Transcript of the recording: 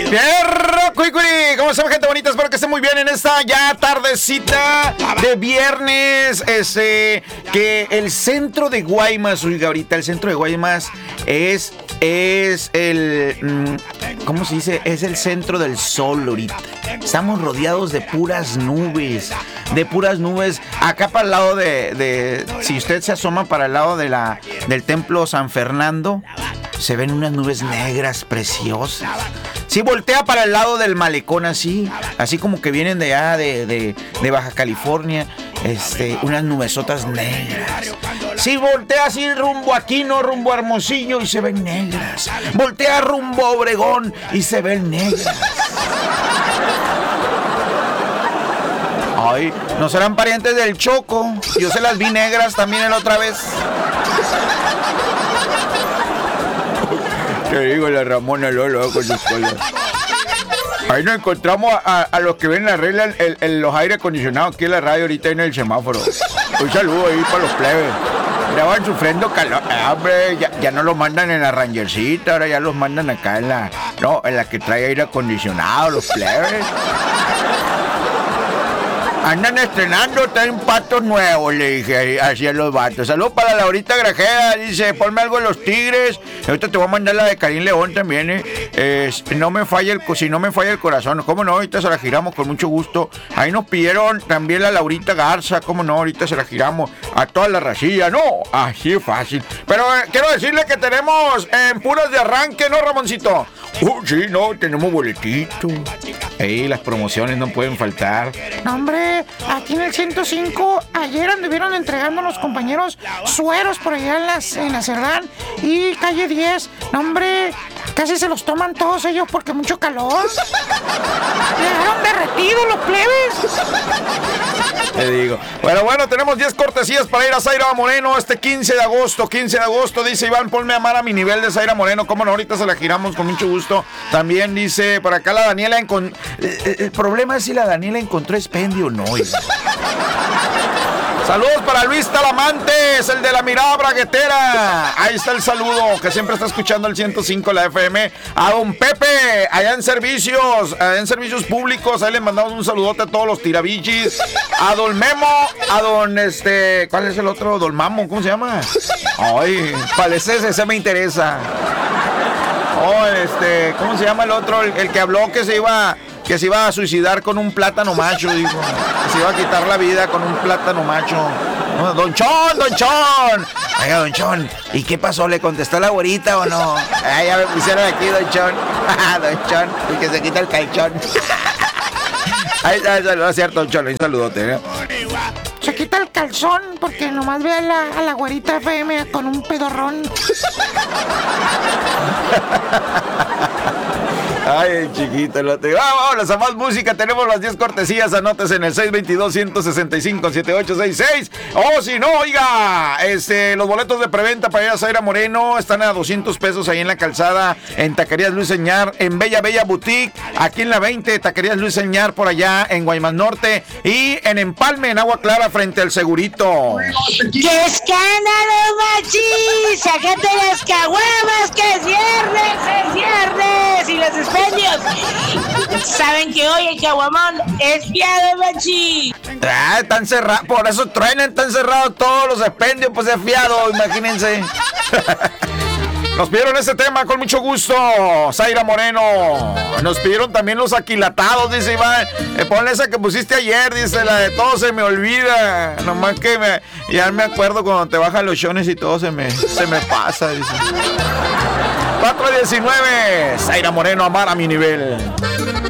Fierro, cuicuri, ¿cómo están, gente bonita? Espero que estén muy bien en esta ya tardecita de viernes. Que el centro de Guaymas, oiga, ahorita el centro de Guaymas es el, ¿cómo se dice? Es el centro del sol ahorita. Estamos rodeados de puras nubes. Acá para el lado si usted se asoma para el lado del templo San Fernando, se ven unas nubes negras preciosas. Si voltea para el lado del malecón así como que vienen de allá de Baja California, unas nubesotas negras. Si voltea así rumbo Aquino, rumbo a Hermosillo, y se ven negras. Voltea rumbo a Obregón y se ven negras. Ay, ¿no serán parientes del Choco? Yo se las vi negras también la otra vez. Te digo, la Ramona Lolo con sus colas. Ahí nos encontramos a los que ven la regla en los aire acondicionados aquí en la radio ahorita en el semáforo. Un saludo ahí para los plebes. Ya van sufriendo calor. Hombre, ya no los mandan en la Rangercita, ahora ya los mandan acá en la que trae aire acondicionado, los plebes. Andan estrenando, traen patos nuevos, le dije así a los vatos. Saludos para Laurita Grajeda, dice, ponme algo de los Tigres. Ahorita te voy a mandar la de Karim León también, si no me falla el corazón. ¿Cómo no? Ahorita se la giramos con mucho gusto. Ahí nos pidieron también la Laurita Garza, ¿cómo no? Ahorita se la giramos a toda la racilla, ¿no? Así es fácil. Pero quiero decirle que tenemos en puras de arranque, ¿no, Ramoncito? Sí, no, tenemos boletito. Las promociones no pueden faltar. No, hombre, aquí en el 105, ayer anduvieron entregando a los compañeros sueros por allá en la Cerdán y calle 10. No, hombre, casi se los toman todos ellos porque mucho calor. Llegaron derretidos los plebes. Te digo. Bueno, tenemos 10 cortesías para ir a Zaira Moreno este 15 de agosto. 15 de agosto, dice Iván, ponme a amar a mi nivel de Zaira Moreno. Cómo no, ahorita se la giramos con mucho gusto. También dice, por acá la Daniela el problema es si la Daniela encontró expendio o no. Saludos para Luis Talamantes, el de la mirada braguetera. Ahí está el saludo, que siempre está escuchando el 105 la FM. A don Pepe, allá en servicios públicos. Ahí le mandamos un saludote a todos los tirabichis. A don Memo, a don ¿cuál es el otro? Don Mamo, ¿cómo se llama? Ay, ¿cuál es ese? Ese me interesa. ¿Cómo se llama el otro? El que habló que se iba a suicidar con un plátano macho, dijo. Que se iba a quitar la vida con un plátano macho. Don Chon. Oiga, Don Chon, ¿y qué pasó? ¿Le contestó la güerita o no? Ya me pusieron aquí, Don Chon. Don Chon, el que se quita el calchón. Ahí es cierto, Don Chon, un saludote, ¿eh? Se quita el calzón porque nomás ve a la güerita FM con un pedorrón. Ay, chiquito, vámonos a más música. Tenemos las 10 cortesías. Anótese en el 622-165-7866. O si no, oiga, los boletos de preventa para ir a Zaira Moreno están a 200 pesos ahí en la calzada, en Taquerías Luis Señar, en Bella Boutique, aquí en la 20, Taquerías Luis Señar, por allá en Guaymas Norte, y en Empalme, en Agua Clara, frente al Segurito. ¡Qué escándalo, machis! ¡Sácate las caguamas, que es viernes! Y las expendios saben que hoy el caguamón es fiado, machi. Están cerrados, por eso truenan, están cerrados todos los expendios, pues es fiado, imagínense. Nos pidieron ese tema con mucho gusto, Zaira Moreno. Nos pidieron también los aquilatados, dice Iván. Ponle esa que pusiste ayer, dice, la de todo se me olvida. Nomás que ya me acuerdo cuando te bajan los chones y todo se me pasa, dice. 4:19, Zaira Moreno, amar a mi nivel.